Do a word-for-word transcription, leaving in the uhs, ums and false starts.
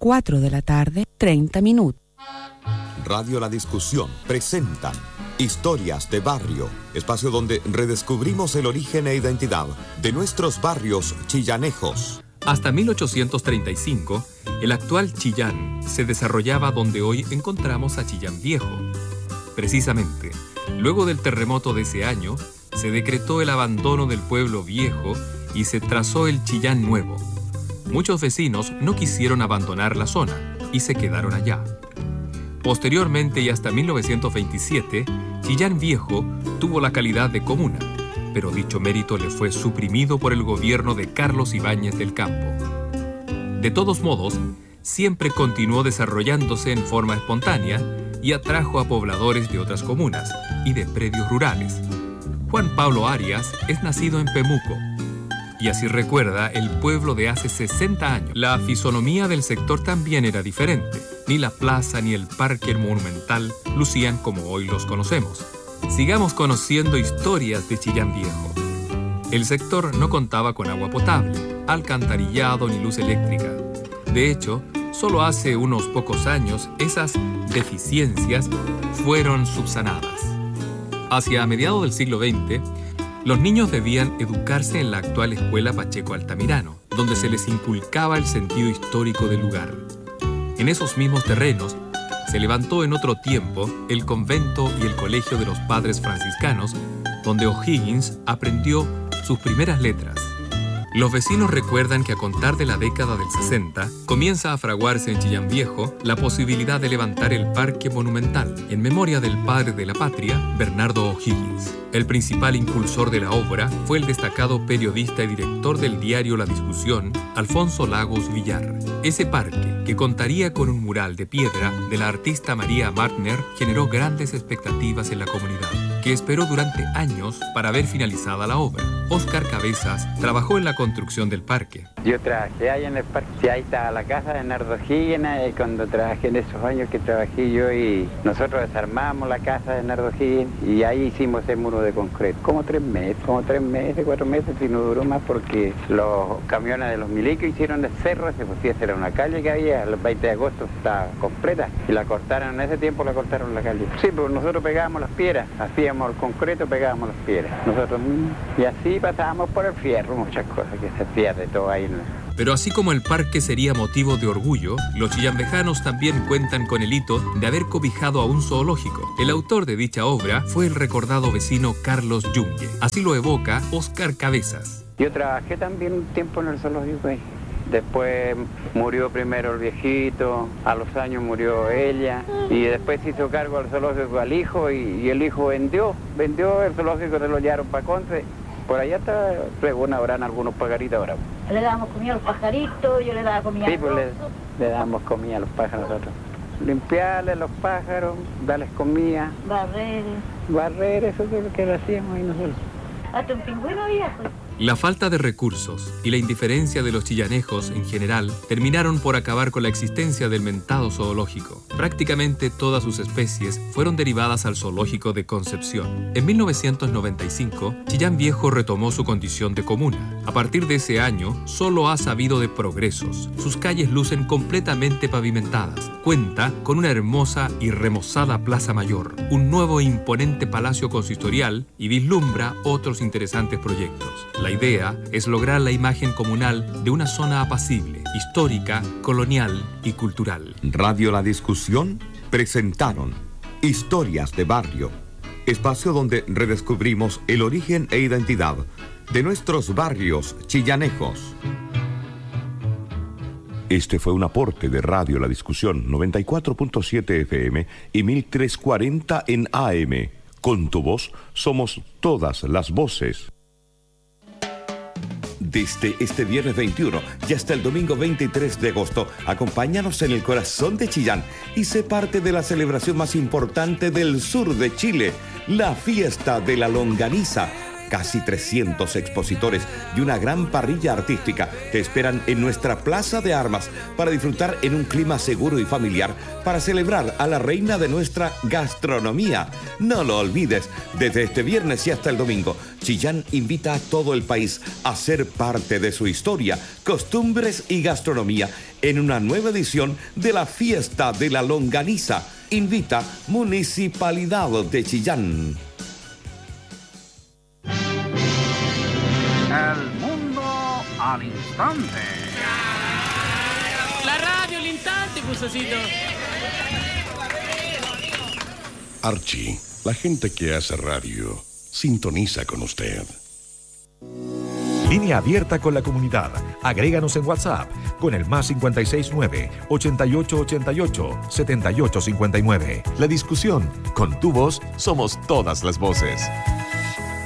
cuatro de la tarde, treinta minutos. Radio La Discusión presentan Historias de Barrio, espacio donde redescubrimos el origen e identidad de nuestros barrios chillanejos. Hasta mil ochocientos treinta y cinco, el actual Chillán se desarrollaba donde hoy encontramos a Chillán Viejo. Precisamente, luego del terremoto de ese año, se decretó el abandono del pueblo viejo y se trazó el Chillán Nuevo. Muchos vecinos no quisieron abandonar la zona y se quedaron allá. Posteriormente y hasta mil novecientos veintisiete, Chillán Viejo tuvo la calidad de comuna, pero dicho mérito le fue suprimido por el gobierno de Carlos Ibáñez del Campo. De todos modos, siempre continuó desarrollándose en forma espontánea y atrajo a pobladores de otras comunas y de predios rurales. Juan Pablo Arias es nacido en Pemuco, y así recuerda el pueblo de hace sesenta años. La fisonomía del sector también era diferente. Ni la plaza ni el parque monumental lucían como hoy los conocemos. Sigamos conociendo historias de Chillán Viejo. El sector no contaba con agua potable, alcantarillado ni luz eléctrica. De hecho, solo hace unos pocos años esas deficiencias fueron subsanadas. Hacia mediados del siglo veinte, los niños debían educarse en la actual Escuela Pacheco Altamirano, donde se les inculcaba el sentido histórico del lugar. En esos mismos terrenos se levantó en otro tiempo el convento y el colegio de los padres franciscanos, donde O'Higgins aprendió sus primeras letras. Los vecinos recuerdan que a contar de la década del sesenta, comienza a fraguarse en Chillán Viejo la posibilidad de levantar el Parque Monumental, en memoria del padre de la patria, Bernardo O'Higgins. El principal impulsor de la obra fue el destacado periodista y director del diario La Discusión, Alfonso Lagos Villar. Ese parque, que contaría con un mural de piedra de la artista María Martner, generó grandes expectativas en la comunidad, que esperó durante años para ver finalizada la obra. Óscar Cabezas trabajó en la construcción del parque. Yo trabajé ahí en el parque, sí, ahí estaba la casa de Bernardo O'Higgins, y cuando trabajé en esos años que trabajé yo, y nosotros desarmamos la casa de Bernardo O'Higgins y ahí hicimos ese muro de concreto. Como tres meses, como tres meses, cuatro meses, y no duró más porque los camiones de los milicos hicieron el cerro, se pusieron a hacer una calle que había, el veinte de agosto estaba completa, y la cortaron, en ese tiempo la cortaron la calle. Sí, pues nosotros pegábamos las piedras, hacíamos el concreto, pegábamos las piedras. Nosotros, y así pasábamos por el fierro, muchas cosas que se pierde todo ahí. Pero así como el parque sería motivo de orgullo, los chillanvejanos también cuentan con el hito de haber cobijado a un zoológico. El autor de dicha obra fue el recordado vecino Carlos Yungue. Así lo evoca Óscar Cabezas. Yo trabajé también un tiempo en el zoológico ahí. Después murió primero el viejito, a los años murió ella, y después se hizo cargo al zoológico al hijo, y, y el hijo vendió, vendió el zoológico, se lo llevaron para Conce. Por allá está, bueno, habrán algunos pajaritos ahora. Le dábamos comida a los pajaritos, yo le daba comida sí, a los pues le, le damos comida a los pájaros nosotros. Limpiarles los pájaros, darles comida. Barrer. Barrer, eso es lo que lo hacíamos ahí nosotros. Hasta un pingüino había, pues. La falta de recursos y la indiferencia de los chillanejos en general terminaron por acabar con la existencia del mentado zoológico. Prácticamente todas sus especies fueron derivadas al zoológico de Concepción. En mil novecientos noventa y cinco, Chillán Viejo retomó su condición de comuna. A partir de ese año, solo ha sabido de progresos. Sus calles lucen completamente pavimentadas. Cuenta con una hermosa y remozada Plaza Mayor, un nuevo e imponente palacio consistorial y vislumbra otros interesantes proyectos. La idea es lograr la imagen comunal de una zona apacible, histórica, colonial y cultural. Radio La Discusión presentaron Historias de Barrio, espacio donde redescubrimos el origen e identidad de nuestros barrios chillanejos. Este fue un aporte de Radio La Discusión noventa y cuatro punto siete F M y mil trescientos cuarenta en A M. Con tu voz somos todas las voces. Desde este viernes veintiuno y hasta el domingo veintitrés de agosto, acompáñanos en el corazón de Chillán y sé parte de la celebración más importante del sur de Chile, la Fiesta de la Longaniza. Casi trescientos expositores y una gran parrilla artística te esperan en nuestra Plaza de Armas para disfrutar en un clima seguro y familiar para celebrar a la reina de nuestra gastronomía. No lo olvides, desde este viernes y hasta el domingo, Chillán invita a todo el país a ser parte de su historia, costumbres y gastronomía en una nueva edición de la Fiesta de la Longaniza. Invita Municipalidad de Chillán. El mundo al instante. La radio al instante, Pusocito. Archie, la gente que hace radio, sintoniza con usted. Línea abierta con la comunidad. Agréganos en WhatsApp con el más cinco seis nueve, ochenta y ocho ochenta y ocho, setenta y ocho cincuenta y nueve. La discusión, con tu voz, somos todas las voces.